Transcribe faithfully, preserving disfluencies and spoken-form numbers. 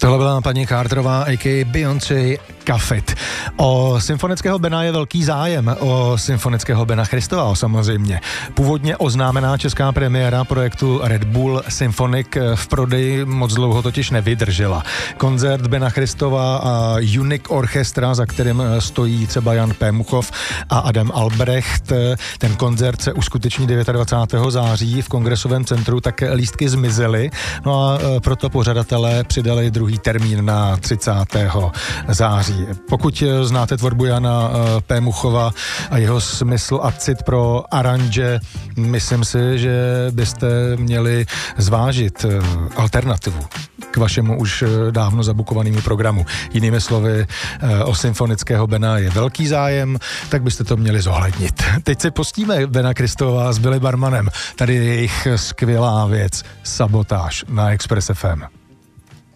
Tohle byla paní Carterová, a ká a. Beyoncé Kafit. O symfonického Bena je velký zájem, o symfonického Bena Christova samozřejmě. Původně oznámená česká premiéra projektu Red Bull Symphonic v prodeji moc dlouho totiž nevydržela. Koncert Bena Christova a Unique Orchestra, za kterým stojí třeba Jan Pémuchov a Adam Albrecht. Ten koncert se uskuteční dvacátého devátého září v Kongresovém centru, tak lístky zmizely. No a proto pořadatelé přidali druhý termín na třicátého září. Pokud znáte tvorbu Jana Pémuchova a jeho smysl a cit pro aranže, myslím si, že byste měli zvážit alternativu k vašemu už dávno zabukovanému programu. Jinými slovy, o symfonického Bena je velký zájem, tak byste to měli zohlednit. Teď se pustíme Bena Christova s Billy Barmanem. Tady je jejich skvělá věc Sabotáž na Express ef em.